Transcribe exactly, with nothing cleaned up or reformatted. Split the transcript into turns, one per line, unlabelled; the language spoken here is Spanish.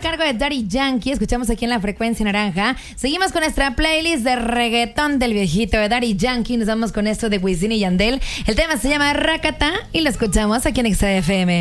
cargo de Daddy Yankee. Escuchamos aquí en la frecuencia naranja. Seguimos con nuestra playlist de reggaetón del viejito de Daddy Yankee. Nos vamos con esto de Wisin y Yandel. El tema se llama Rakata y lo escuchamos aquí en X F M.